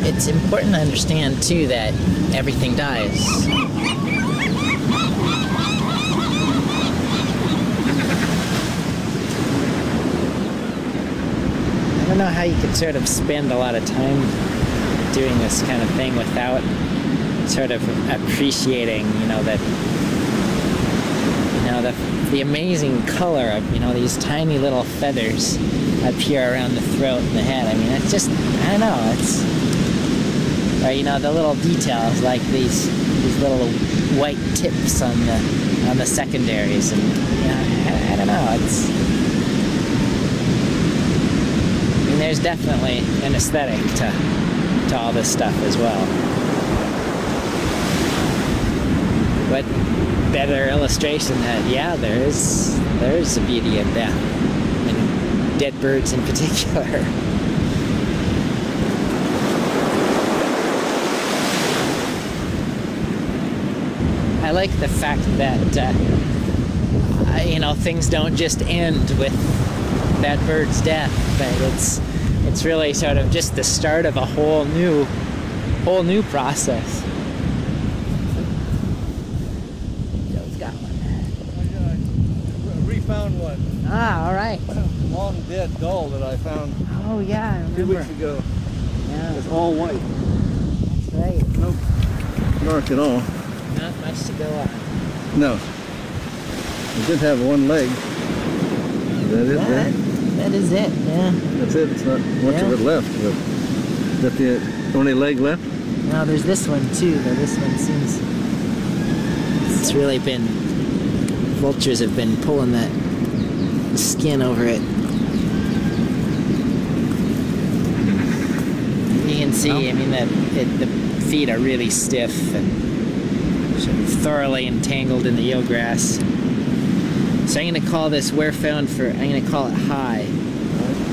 it's important to understand too that everything dies. I don't know how you could sort of spend a lot of time doing this kind of thing without sort of appreciating, the amazing color of, these tiny little feathers up here around the throat and the head. I mean, it's just, I don't know, or, the little details like these little white tips on the secondaries, and, I don't know, there's definitely an aesthetic to all this stuff as well. But better illustration that, yeah, there is a beauty of death, and dead birds in particular. I like the fact that, things don't just end with that bird's death, but it's really sort of just the start of a whole new process. Joe's got one. I refound one. Ah, all right. Long dead doll that I found Oh yeah, I remember. 2 weeks ago. Yeah, It's all white. that's right. Nope. Dark at all. Not much to go on. No. It did have one leg. Is that it there? That is it, yeah. That's it. It's not much of it left. But is that the only leg left? No, there's this one too, though this one seems... It's really been... Vultures have been pulling that skin over it. You can see, the feet are really stiff and sort of thoroughly entangled in the eelgrass. So I'm going to call this I'm going to call it high.